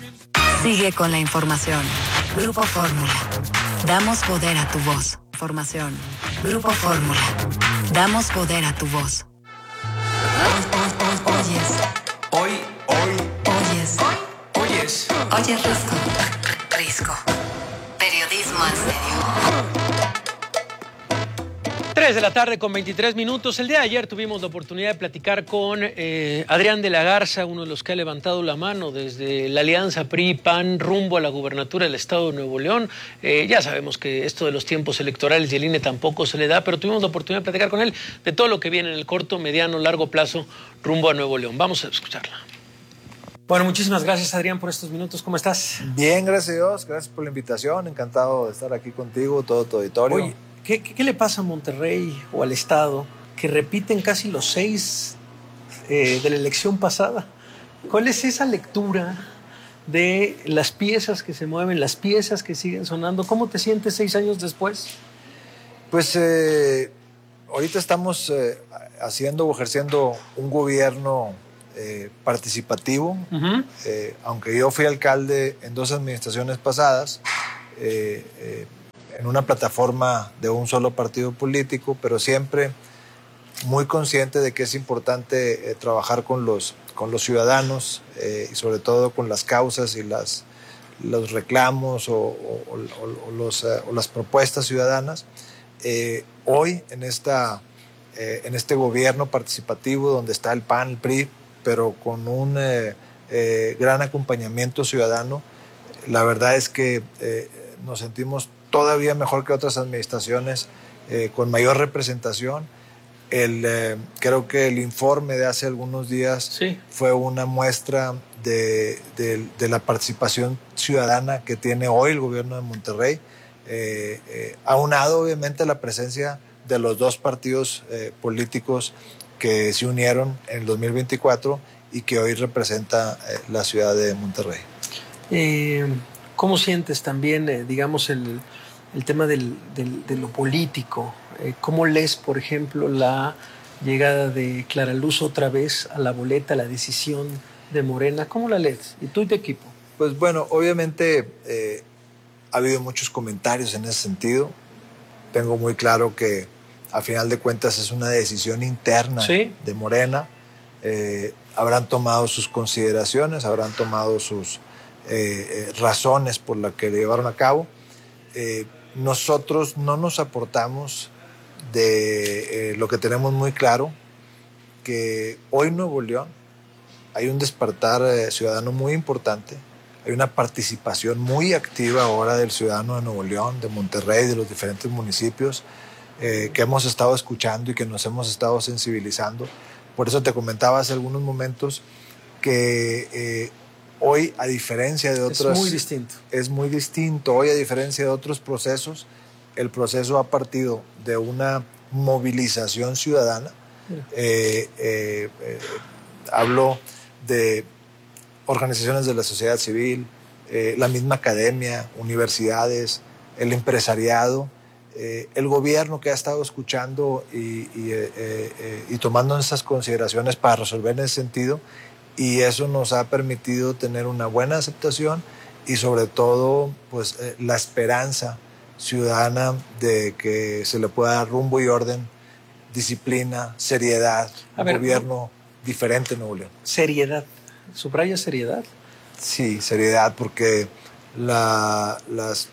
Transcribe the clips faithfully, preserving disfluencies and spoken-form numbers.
Sigue con la información. Grupo Fórmula. Damos poder a tu voz. Formación. Grupo Fórmula. Damos poder a tu voz. Oyes. Hoy, hoy, Oyes. oyes. Oyes Risco. Risco. Periodismo en serio. tres de la tarde con veintitrés minutos. El día de ayer tuvimos la oportunidad de platicar con eh, Adrián de la Garza, uno de los que ha levantado la mano desde la alianza P R I P A N rumbo a la gubernatura del estado de Nuevo León. Eh, ya sabemos que esto de los tiempos electorales y el I N E tampoco se le da, pero tuvimos la oportunidad de platicar con él de todo lo que viene en el corto, mediano, largo plazo rumbo a Nuevo León. Vamos a escucharla. Bueno, muchísimas gracias, Adrián, por estos minutos. ¿Cómo estás? Bien, gracias a Dios. Gracias por la invitación. Encantado de estar aquí contigo, todo tu auditorio. Oye, ¿qué, qué, qué le pasa a Monterrey o al estado que repiten casi los seis eh, de la elección pasada? ¿Cuál es esa lectura de las piezas que se mueven, las piezas que siguen sonando? ¿Cómo te sientes seis años después? Pues eh, ahorita estamos eh, haciendo o ejerciendo un gobierno eh, participativo. Uh-huh. eh, aunque yo fui alcalde en dos administraciones pasadas, eh, eh, en una plataforma de un solo partido político, pero siempre muy consciente de que es importante eh, trabajar con los, con los ciudadanos eh, y sobre todo con las causas y las, los reclamos o, o, o, o, los, eh, o las propuestas ciudadanas. Eh, hoy en, esta, eh, en este gobierno participativo donde está el P A N, el P R I, pero con un eh, eh, gran acompañamiento ciudadano, la verdad es que eh, nos sentimos todavía mejor que otras administraciones, eh, con mayor representación. El, eh, creo que el informe de hace algunos días sí. fue una muestra de, de, de la participación ciudadana que tiene hoy el gobierno de Monterrey, eh, eh, aunado obviamente a la presencia de los dos partidos eh, políticos que se unieron en el dos mil veinticuatro y que hoy representa eh, la ciudad de Monterrey. Eh, ¿Cómo sientes también, eh, digamos, el, el tema del, del, de lo político? Eh, ¿Cómo lees, por ejemplo, la llegada de Clara Luz otra vez a la boleta, la decisión de Morena? ¿Cómo la lees? ¿Y tú y tu equipo? Pues bueno, obviamente eh, ha habido muchos comentarios en ese sentido. Tengo muy claro que a final de cuentas es una decisión interna ¿Sí? de Morena. Eh, habrán tomado sus consideraciones, habrán tomado sus eh, eh, razones por las que le llevaron a cabo. Eh, nosotros no nos aportamos de eh, lo que tenemos muy claro, que hoy en Nuevo León hay un despertar eh, ciudadano muy importante, hay una participación muy activa ahora del ciudadano de Nuevo León, de Monterrey, de los diferentes municipios, eh, que hemos estado escuchando y que nos hemos estado sensibilizando. Por eso te comentaba hace algunos momentos que eh, hoy, a diferencia de otros... Es muy distinto. Es muy distinto. Hoy, a diferencia de otros procesos, el proceso ha partido de una movilización ciudadana. Eh, eh, eh, hablo de organizaciones de la sociedad civil, eh, la misma academia, universidades, el empresariado, eh, el gobierno que ha estado escuchando y, y, eh, eh, y tomando esas consideraciones para resolver en ese sentido, y eso nos ha permitido tener una buena aceptación y sobre todo pues, eh, la esperanza ciudadana de que se le pueda dar rumbo y orden, disciplina, seriedad, a un ver, gobierno ¿no? diferente en Nuevo León. Seriedad. ¿Subraya seriedad? Sí, seriedad, porque la, las,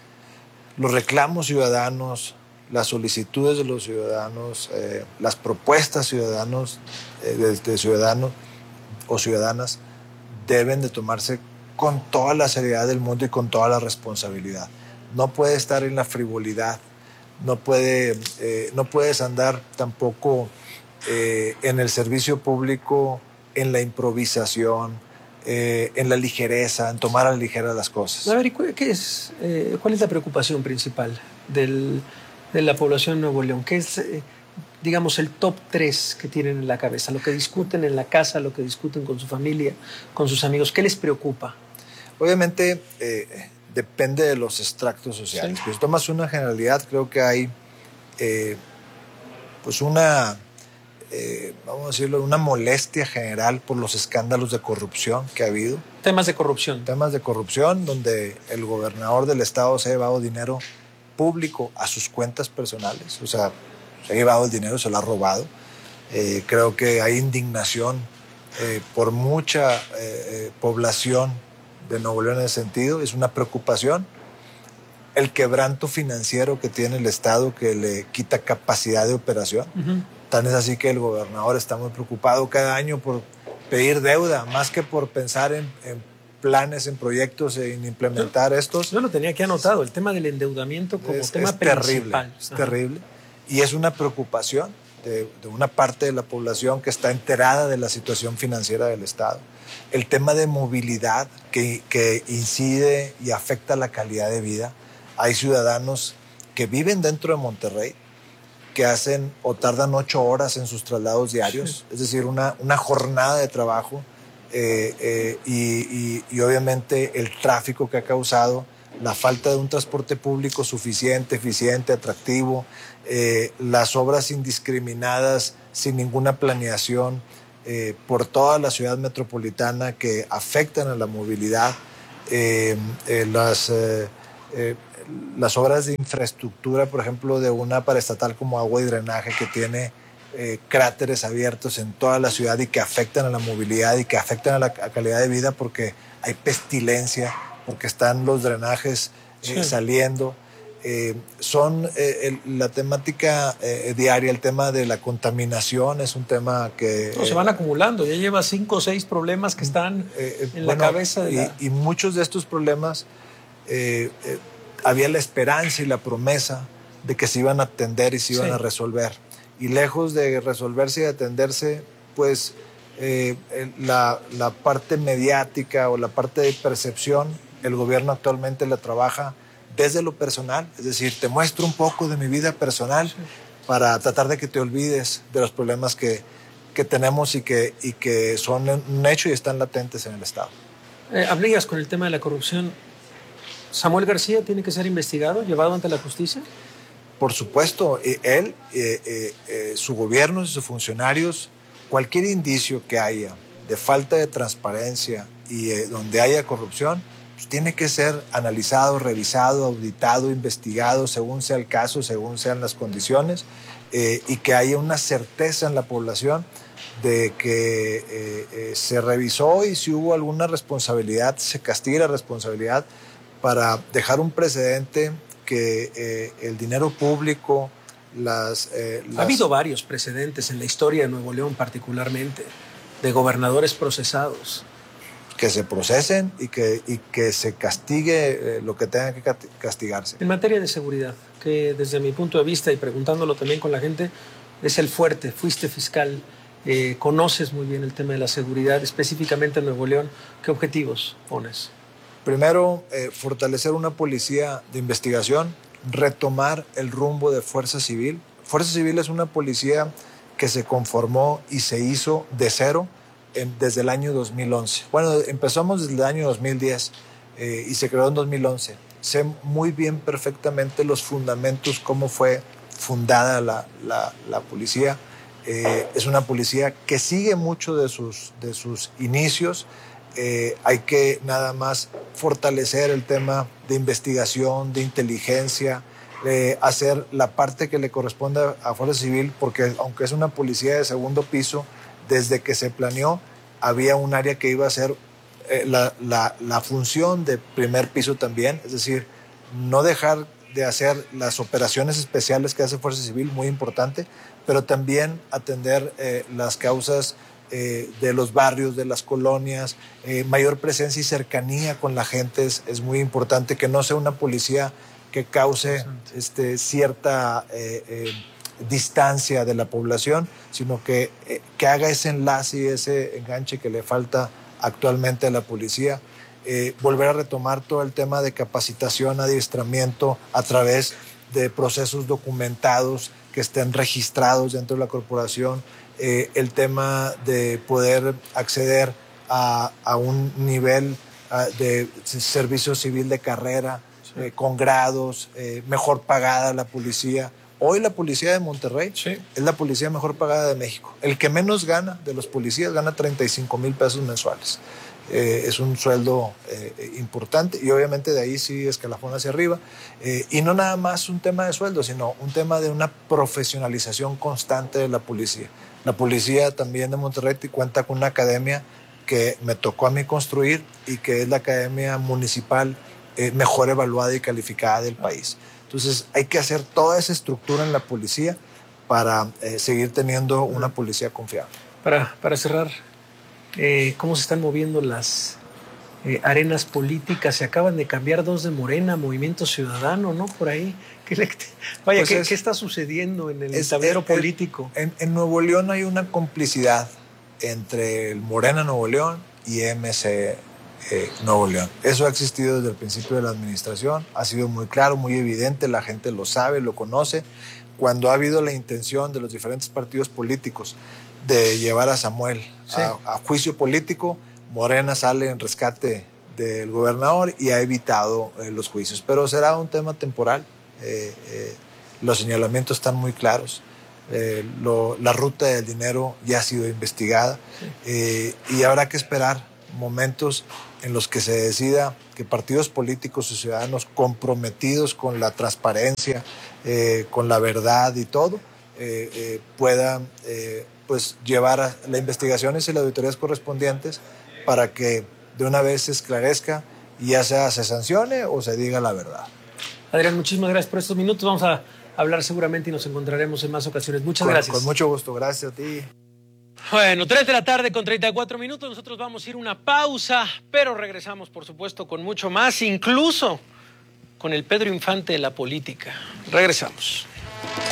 los reclamos ciudadanos, las solicitudes de los ciudadanos, eh, las propuestas ciudadanos, eh, de, de ciudadanos o ciudadanas deben de tomarse con toda la seriedad del mundo y con toda la responsabilidad. No puede estar en la frivolidad, no, puede, eh, no puedes andar tampoco eh, en el servicio público, en la improvisación, eh, en la ligereza, en tomar a la ligera las cosas. A ver, ¿qué es, eh, ¿cuál es la preocupación principal del, de la población de Nuevo León? ¿Qué es, eh, digamos, el top tres que tienen en la cabeza? Lo que discuten en la casa, lo que discuten con su familia, con sus amigos. ¿Qué les preocupa? Obviamente eh, depende de los extractos sociales. Sí. Si tomas una generalidad, creo que hay eh, pues una... eh, vamos a decirlo, una molestia general por los escándalos de corrupción que ha habido. Temas de corrupción. Temas de corrupción donde el gobernador del estado se ha llevado dinero público a sus cuentas personales, o sea, se ha llevado el dinero, se lo ha robado. Eh, creo que hay indignación eh, por mucha eh, población de Nuevo León en ese sentido, es una preocupación. El quebranto financiero que tiene el estado que le quita capacidad de operación. Uh-huh. Tan es así que el gobernador está muy preocupado cada año por pedir deuda, más que por pensar en, en planes, en proyectos, en implementar yo, estos. Yo lo tenía aquí anotado, el tema del endeudamiento como es, tema es principal. Terrible, es terrible. Y es una preocupación de, de una parte de la población que está enterada de la situación financiera del estado. El tema de movilidad que, que incide y afecta la calidad de vida. Hay ciudadanos que viven dentro de Monterrey, que hacen o tardan ocho horas en sus traslados diarios, sí. Es decir, una, una jornada de trabajo eh, eh, y, y, y obviamente el tráfico que ha causado, la falta de un transporte público suficiente, eficiente, atractivo, eh, las obras indiscriminadas, sin ninguna planeación, eh, por toda la ciudad metropolitana que afectan a la movilidad, eh, eh, las... Eh, eh, las obras de infraestructura, por ejemplo, de una paraestatal como agua y drenaje que tiene eh, cráteres abiertos en toda la ciudad y que afectan a la movilidad y que afectan a la a calidad de vida porque hay pestilencia, porque están los drenajes eh, sí. saliendo. Eh, son eh, el, la temática eh, diaria, el tema de la contaminación es un tema que... No, eh, se van acumulando, ya lleva cinco o seis problemas que están eh, en bueno, la cabeza. De y, la... y muchos de estos problemas... Eh, eh, había la esperanza y la promesa de que se iban a atender y se iban sí. a resolver. Y lejos de resolverse y atenderse, pues eh, la, la parte mediática o la parte de percepción, el gobierno actualmente la trabaja desde lo personal. Es decir, te muestro un poco de mi vida personal sí. para tratar de que te olvides de los problemas que, que tenemos y que, y que son un hecho y están latentes en el Estado. Eh, hablías con el tema de la corrupción. ¿Samuel García tiene que ser investigado, llevado ante la justicia? Por supuesto, él, eh, eh, eh, su gobierno y sus funcionarios, cualquier indicio que haya de falta de transparencia y eh, donde haya corrupción, pues tiene que ser analizado, revisado, auditado, investigado, según sea el caso, según sean las condiciones, eh, y que haya una certeza en la población de que eh, eh, se revisó y si hubo alguna responsabilidad, se castigue la responsabilidad, para dejar un precedente que eh, el dinero público, las, eh, las... Ha habido varios precedentes en la historia de Nuevo León particularmente, de gobernadores procesados. Que se procesen y que, y que se castigue eh, lo que tenga que castigarse. En materia de seguridad, que desde mi punto de vista y preguntándolo también con la gente, es el fuerte, fuiste fiscal, eh, conoces muy bien el tema de la seguridad, específicamente en Nuevo León, ¿qué objetivos pones? Primero, eh, fortalecer una policía de investigación, retomar el rumbo de Fuerza Civil. Fuerza Civil es una policía que se conformó y se hizo de cero en, desde el año dos mil once. Bueno, empezamos desde el año dos mil diez eh, y se creó en dos mil once. Sé muy bien perfectamente los fundamentos, cómo fue fundada la, la, la policía. Eh, es una policía que sigue mucho de sus, de sus inicios. Eh, hay que nada más fortalecer el tema de investigación, de inteligencia, eh, hacer la parte que le corresponde a Fuerza Civil, porque aunque es una policía de segundo piso, desde que se planeó había un área que iba a ser eh, la, la, la función de primer piso también, es decir, no dejar de hacer las operaciones especiales que hace Fuerza Civil, muy importante, pero también atender eh, las causas Eh, de los barrios, de las colonias, eh, mayor presencia y cercanía con la gente es, es muy importante, que no sea una policía que cause este, cierta eh, eh, distancia de la población, sino que, eh, que haga ese enlace y ese enganche que le falta actualmente a la policía. Eh, volver a retomar todo el tema de capacitación, adiestramiento a través de procesos documentados que estén registrados dentro de la corporación. Eh, el tema de poder acceder a, a un nivel a, de servicio civil de carrera, sí. eh, con grados, eh, mejor pagada la policía, Hoy la policía de Monterrey sí. es la policía mejor pagada de México. El que menos gana de los policías gana treinta y cinco mil pesos mensuales. Eh, es un sueldo eh, importante y obviamente de ahí sí escalafón hacia arriba. Eh, y no nada más un tema de sueldo, sino un tema de una profesionalización constante de la policía. La policía también de Monterrey cuenta con una academia que me tocó a mí construir y que es la academia municipal eh, mejor evaluada y calificada del país. Entonces hay que hacer toda esa estructura en la policía para eh, seguir teniendo una policía confiable. Para, para cerrar, eh, ¿cómo se están moviendo las eh, arenas políticas? Se acaban de cambiar dos de Morena, Movimiento Ciudadano, ¿no? Por ahí. ¿Qué le, vaya, pues ¿qué, es, ¿qué está sucediendo en el es, tablero es, político? En, en Nuevo León hay una complicidad entre el Morena Nuevo León y M C eh, Nuevo León. Eso ha existido desde el principio de la administración, ha sido muy claro, muy evidente, la gente lo sabe, lo conoce. Cuando ha habido la intención de los diferentes partidos políticos de llevar a Samuel sí. a, a juicio político, Morena sale en rescate del gobernador y ha evitado eh, los juicios. Pero será un tema temporal, eh, eh, los señalamientos están muy claros. Eh, lo, la ruta del dinero ya ha sido investigada sí. eh, y habrá que esperar momentos en los que se decida que partidos políticos y ciudadanos comprometidos con la transparencia, eh, con la verdad y todo, eh, eh, puedan eh, pues llevar a las investigaciones y las auditorías correspondientes para que de una vez se esclarezca y ya sea se sancione o se diga la verdad. Adrián, muchísimas gracias por estos minutos. Vamos a hablar seguramente y nos encontraremos en más ocasiones. Muchas con, gracias. Con mucho gusto, gracias a ti. Bueno, tres de la tarde con treinta y cuatro minutos. Nosotros vamos a ir a una pausa, pero regresamos, por supuesto, con mucho más, incluso con el Pedro Infante de la política. Regresamos.